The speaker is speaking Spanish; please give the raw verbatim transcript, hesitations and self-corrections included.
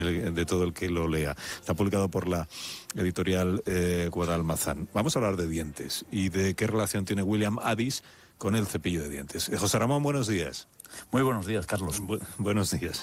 de todo el que lo lea. Está publicado por la editorial eh, Guadalmazán. Vamos a hablar de dientes y de qué relación tiene William Addis con el cepillo de dientes. Eh, José Ramón, buenos días. Muy buenos días, Carlos. Bu- buenos días.